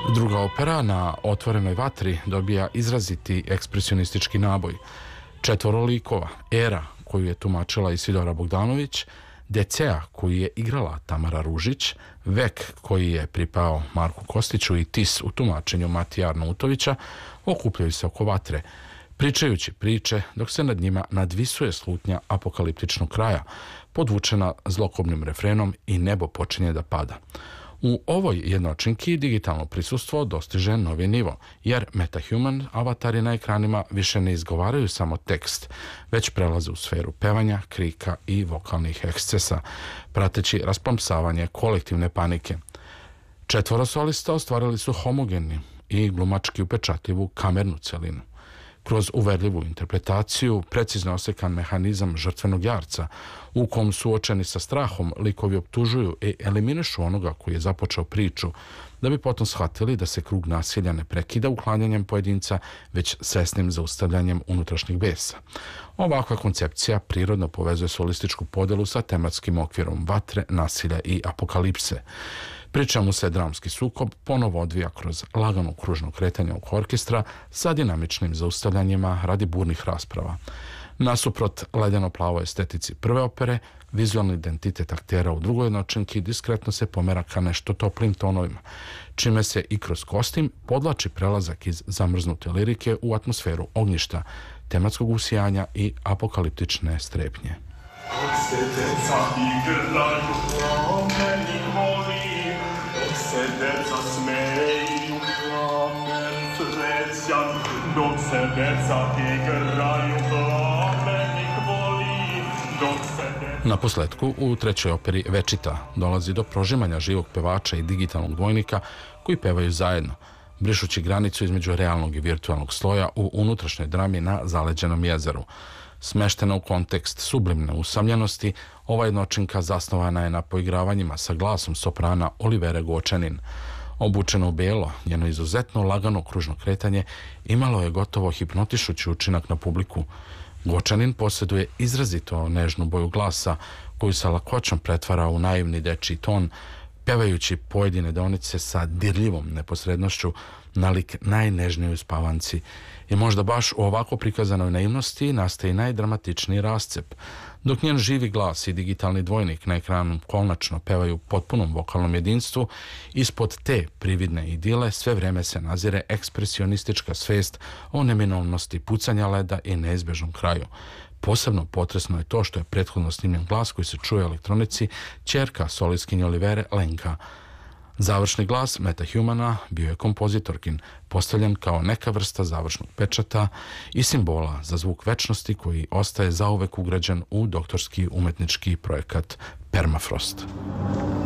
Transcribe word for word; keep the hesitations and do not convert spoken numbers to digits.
Druga opera, Na otvorenoj vatri, dobija izraziti ekspresionistički naboj. Četvoro likova, Era, koju je tumačila Isidora Bogdanović, Decea, koju je igrala Tamara Ružić, Vek, koji je pripao Marku Kostiću, i Tis u tumačenju Matija Arnautovića, okupljaju se oko vatre, pričajući priče dok se nad njima nadvisuje slutnja apokaliptičnog kraja, podvučena zlokobnim refrenom i nebo počinje da pada. U ovoj jednočinki digitalno prisustvo dostiže novi nivo, jer MetaHuman avatari na ekranima više ne izgovaraju samo tekst, već prelaze u sferu pevanja, krika i vokalnih ekscesa, prateći rasplamsavanje kolektivne panike. Četvoro solista ostvarili su homogeni i glumački upečatljivu kamernu celinu. Kroz uverljivu interpretaciju, precizno osekan mehanizam žrtvenog jarca, u kom suočeni sa strahom likovi optužuju i eliminišu onoga koji je započeo priču, da bi potom shvatili da se krug nasilja ne prekida uklanjanjem pojedinca, već svesnim zaustavljanjem unutrašnjih besa. Ovakva koncepcija prirodno povezuje solističku podelu sa tematskim okvirom vatre, nasilja i apokalipse, pri čemu se dramski sukob ponovo odvija kroz lagano kružno kretanje oko orkestra sa dinamičnim zaustavljanjima radi burnih rasprava. Nasuprot ledeno-plavoj estetici prve opere, vizualni identitet aktera u drugoj jednočinki diskretno se pomera ka nešto toplim tonovima, čime se i kroz kostim podlači prelazak iz zamrznute lirike u atmosferu ognjišta, tematskog usijanja i apokaliptične strepnje. Na posledku, u trećoj operi Večita dolazi do prožimanja živog pevača i digitalnog dvojnika koji pevaju zajedno, brišući granicu između realnog i virtualnog sloja u unutrašnjoj drami na zaleđenom jezeru. Smeštena u kontekst sublimne usamljenosti, ova jednočinka zasnovana je na poigravanjima sa glasom soprana Olivere Gočenin. Obučeno u belo, njeno izuzetno lagano kružno kretanje imalo je gotovo hipnotišući učinak na publiku. Gočanin posjeduje izrazito nežnu boju glasa, koju sa lakoćom pretvara u naivni dečiji ton, pevajući pojedine deonice sa dirljivom neposrednošću na lik najnežnijoj uspavanci. I možda baš u ovako prikazanoj naivnosti nastaje najdramatičniji rascep, dok njen živi glas i digitalni dvojnik na ekranu konačno pevaju u potpunom vokalnom jedinstvu. Ispod te prividne idile sve vreme se nazire ekspresionistička svest o neminovnosti pucanja leda i neizbežnom kraju. Posebno potresno je to što je prethodno snimljen glas koji se čuje u elektronici ćerka solistkinje Olivere, Lenka. Završni glas MetaHumana bio je kompozitorkin, postavljen kao neka vrsta završnog pečata i simbola za zvuk večnosti koji ostaje zauvek ugrađen u doktorski umetnički projekat Permafrost.